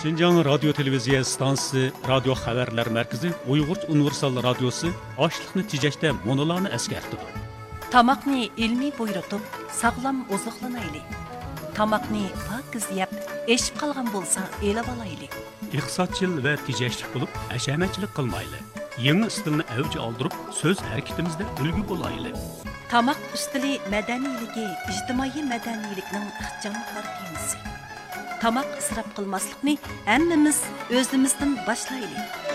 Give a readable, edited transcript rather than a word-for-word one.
Şinjan Radyo Televiziya Stansiyasi, Radio Xabarlar Markazi, Uyg'urcha Universal Radiosi ochliqni tejashda monolarni eskartdi. Tamoqni ilmiy buyurtib, sog'lom oziqlanaylik. Tamoqni pokiz yeb, eshib qolgan bo'lsa, elib olaylik. Iqtisodchil va tejashlik bo'lib, ashamachilik qilmayli. Yangi stilni avj oldirib, so'z harakatimizda ulgu bo'laylik. Tamoq ustili madaniyligi, ijtimoiy madaniylikning ixcham temisi. Tamoq isrof qilmaslikni hammamiz o'zimizdan boshlaylik.